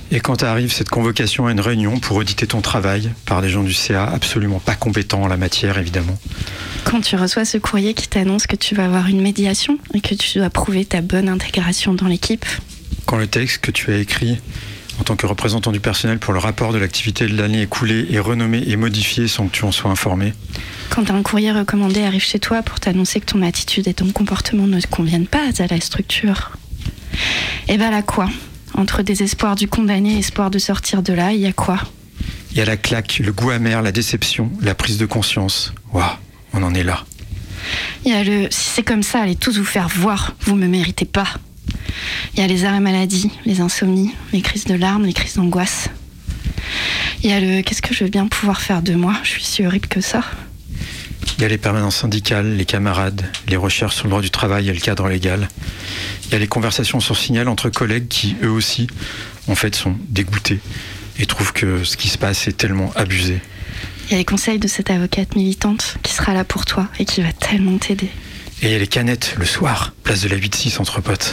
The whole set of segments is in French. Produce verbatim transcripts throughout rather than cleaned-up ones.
Et quand arrive cette convocation à une réunion pour auditer ton travail par des gens du C A absolument pas compétents en la matière, évidemment. Quand tu reçois ce courrier qui t'annonce que tu vas avoir une médiation et que tu dois prouver ta bonne intégration dans l'équipe. Quand le texte que tu as écrit en tant que représentant du personnel pour le rapport de l'activité de l'année écoulée est renommé et modifié sans que tu en sois informé. Quand un courrier recommandé arrive chez toi pour t'annoncer que ton attitude et ton comportement ne te conviennent pas à la structure. Et ben là quoi ? Entre désespoir du condamné et espoir de sortir de là, il y a quoi ? Il y a la claque, le goût amer, la déception, la prise de conscience. Waouh, on en est là. Il y a le « si c'est comme ça, allez tous vous faire voir, vous me méritez pas ». Il y a les arrêts maladie, les insomnies, les crises de larmes, les crises d'angoisse. Il y a le « qu'est-ce que je veux bien pouvoir faire de moi, je suis si horrible que ça ». Il y a les permanences syndicales, les camarades, les recherches sur le droit du travail et le cadre légal. Il y a les conversations sur Signal entre collègues qui, eux aussi, en fait, sont dégoûtés et trouvent que ce qui se passe est tellement abusé. Il y a les conseils de cette avocate militante qui sera là pour toi et qui va tellement t'aider. Et il y a les canettes, le soir, place de la huit six entre potes.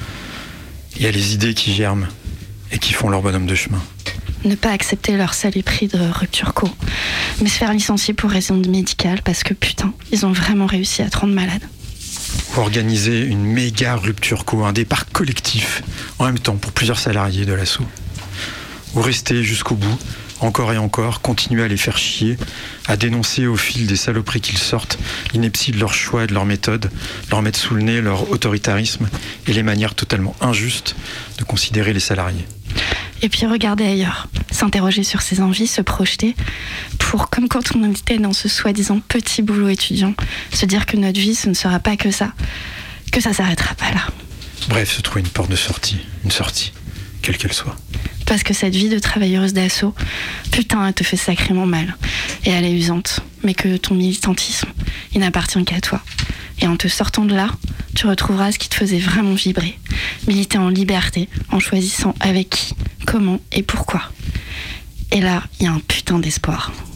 Il y a les idées qui germent et qui font leur bonhomme de chemin. Ne pas accepter leur saloperie de rupture co, mais se faire licencier pour raison médicale parce que putain, ils ont vraiment réussi à te rendre malade. Ou organiser une méga rupture co, un départ collectif, en même temps pour plusieurs salariés de l'assaut. Ou rester jusqu'au bout, encore et encore, continuer à les faire chier, à dénoncer au fil des saloperies qu'ils sortent l'ineptie de leur choix et de leur méthode, leur mettre sous le nez leur autoritarisme et les manières totalement injustes de considérer les salariés. Et puis regarder ailleurs, s'interroger sur ses envies, se projeter, pour, comme quand on était dans ce soi-disant petit boulot étudiant, se dire que notre vie, ce ne sera pas que ça, que ça s'arrêtera pas là. Bref, se trouver une porte de sortie, une sortie, quelle qu'elle soit. Parce que cette vie de travailleuse d'assaut, putain, elle te fait sacrément mal. Et elle est usante, mais que ton militantisme, il n'appartient qu'à toi. Et en te sortant de là, tu retrouveras ce qui te faisait vraiment vibrer. Militer en liberté, en choisissant avec qui, comment et pourquoi. Et là, il y a un putain d'espoir.